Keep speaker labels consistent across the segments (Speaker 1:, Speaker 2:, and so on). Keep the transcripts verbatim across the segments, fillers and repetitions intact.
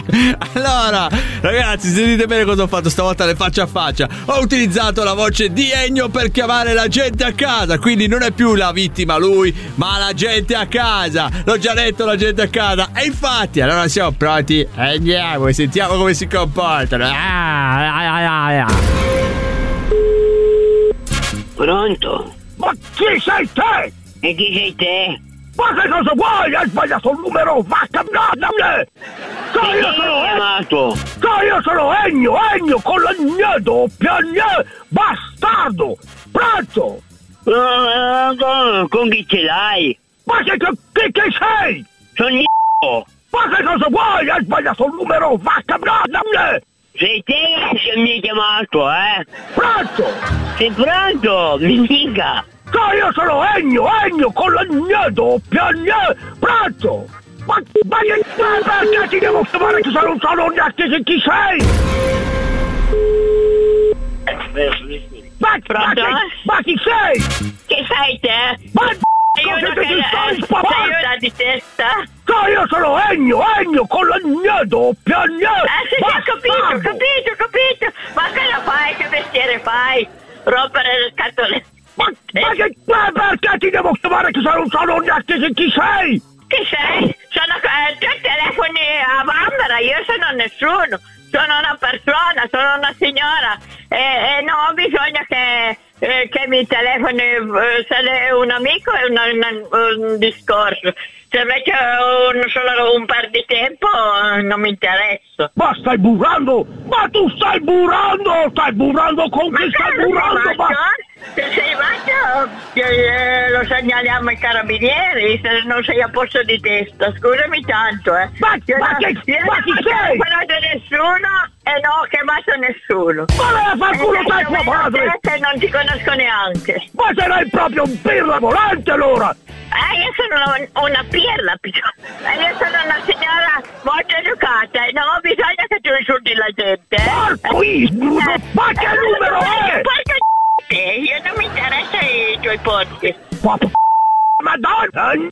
Speaker 1: Allora, ragazzi, sentite bene cosa ho fatto stavolta alle faccia a faccia. Ho utilizzato la voce di Ennio per chiamare la gente a casa. Quindi non è più la vittima lui, ma la gente a casa. L'ho già detto, la gente a casa. E infatti, allora siamo pronti. Andiamo e sentiamo come si comportano. Ah, ah, ah, ah.
Speaker 2: Pronto?
Speaker 3: Ma chi sei te?
Speaker 2: E chi sei te?
Speaker 3: Ma che cosa vuoi? Hai sbagliato il numero, vacca mia!
Speaker 2: Che io sono chiamato?
Speaker 3: Che io sono Ennio, Ennio con la gne doppia gne, bastardo! Pronto?
Speaker 2: Uh, con, con chi ce l'hai?
Speaker 3: Ma che, che, che, che sei?
Speaker 2: Sono io!
Speaker 3: Ma che cosa vuoi? Hai sbagliato il numero, vacca mia!
Speaker 2: Sei te che mi hai chiamato, eh?
Speaker 3: Pronto?
Speaker 2: Sei pronto? Mi dica!
Speaker 3: Che io sono Ennio, Ennio con la gne doppia gne, pronto? Ma, ma io, perché ti devo chiamare che se non sono neanche chi sei? Ma, ma, chi, ma chi sei?
Speaker 2: Che sei te?
Speaker 3: Ma
Speaker 2: sei uno che
Speaker 3: ti stai
Speaker 2: sei
Speaker 3: spavando?
Speaker 2: una di testa?
Speaker 3: Che io sono Ennio, Ennio con la gne doppia gne.
Speaker 2: Ah sì, sì, ho capito, ho capito, ho capito. Ma cosa fai? Che mestiere fai? Rompere le scatole.
Speaker 3: Ma, ma che, ma perché ti devo chiamare che se non sono neanche chi sei?
Speaker 2: Chi sei? Sono eh, tu telefoni a bambera, io sono nessuno, sono una persona, sono una signora e, e non ho bisogno che, eh, che mi telefoni eh, se è un amico è una, una, un discorso. Se invece un, solo un per di tempo non mi interessa.
Speaker 3: Ma stai burlando? Ma tu stai burlando? Stai burlando con chi stai burlando? Ma...
Speaker 2: Se sei matto eh, lo segnaliamo ai carabinieri se non sei a posto di testa. Scusami tanto, eh.
Speaker 3: Ma,
Speaker 2: io
Speaker 3: ma
Speaker 2: non,
Speaker 3: che,
Speaker 2: io
Speaker 3: ma
Speaker 2: non
Speaker 3: chi
Speaker 2: ho
Speaker 3: sei?
Speaker 2: telefonato nessuno e non ho chiamato nessuno.
Speaker 3: Ma vai a far culo te tua madre!
Speaker 2: Che non ti conosco neanche.
Speaker 3: Ma sarai proprio un pirla volante allora!
Speaker 2: Eh, io sono una, una pirla, eh, io sono una signora molto educata e non ho bisogno che tu insulti la gente. Eh.
Speaker 3: Porco isbruto! Ma che
Speaker 2: eh,
Speaker 3: numero è?
Speaker 2: Porco io non mi interessa i tuoi porti.
Speaker 3: Ma p***, madonna!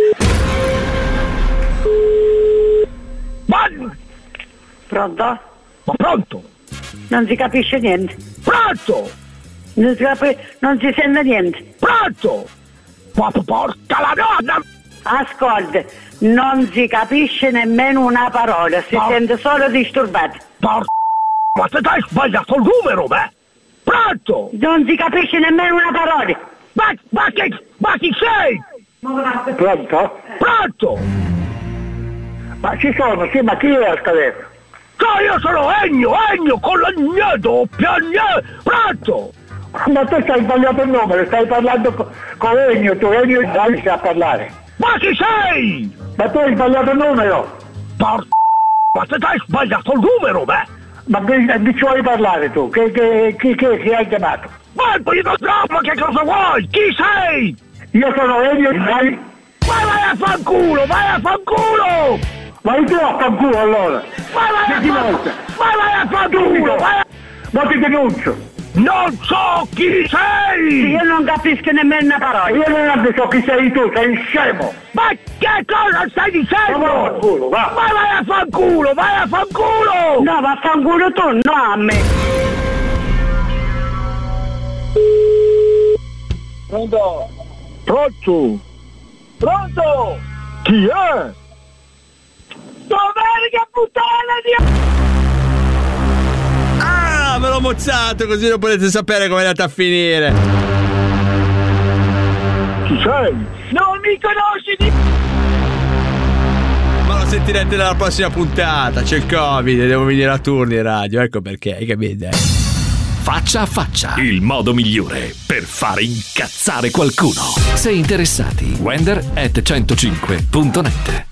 Speaker 3: Ma...
Speaker 4: Pronto?
Speaker 3: Ma pronto?
Speaker 4: Non si capisce niente.
Speaker 3: Pronto?
Speaker 4: Non si, capi- non si sente niente.
Speaker 3: Pronto? Ma porca la donna!
Speaker 4: Ascolta, non si capisce nemmeno una parola, si
Speaker 3: Ma...
Speaker 4: sente solo disturbato.
Speaker 3: Porca... Ma se hai sbagliato il numero, beh! Pronto?
Speaker 4: Non si capisce nemmeno una parola.
Speaker 3: Ma, ma, che, ma chi sei?
Speaker 5: Pronto?
Speaker 3: Pronto?
Speaker 5: Ma ci sono, sì, ma chi è al telefono?
Speaker 3: Che io sono Ennio, Ennio con la gne doppia gne, pronto?
Speaker 5: Ma tu stai sbagliato il numero, stai parlando con, con Ennio, tu Ennio dai a parlare.
Speaker 3: Ma chi sei?
Speaker 5: Ma tu hai sbagliato il numero.
Speaker 3: Porca, ma se hai sbagliato il numero, beh!
Speaker 5: Ma di ci vuoi parlare tu? Che, che, chi, chi, chi hai chiamato?
Speaker 3: Ma io non so, ma che cosa vuoi? Chi sei?
Speaker 5: Io sono Ennio, dai.
Speaker 3: Ma vai a fanculo, vai a fanculo!
Speaker 5: Vai tu a fanculo allora!
Speaker 3: Ma vai a fanculo! Ma vai a fanculo! Vai a...
Speaker 5: Ma ti denuncio!
Speaker 3: Non so chi sei!
Speaker 4: Io non capisco nemmeno una parola.
Speaker 5: Io non so chi sei tu, sei scemo!
Speaker 3: Ma che cosa stai dicendo?
Speaker 5: Ma vai a fanculo, va!
Speaker 3: Ma vai a fanculo, vai a fanculo!
Speaker 4: No, vaffanculo tu, no a me.
Speaker 3: Pronto? Pronto? Pronto? Chi è? Domenica puttana di...
Speaker 1: Ah, me l'ho mozzato, così non potete sapere come è andata a finire.
Speaker 3: Chi sei? Non mi conosci di...
Speaker 1: Ma lo sentirete nella prossima puntata. C'è il Covid e devo venire a turni in radio. Ecco perché, hai capito?
Speaker 6: Faccia a faccia, il modo migliore per fare incazzare qualcuno. Se interessati, Wender at centocinque punto net.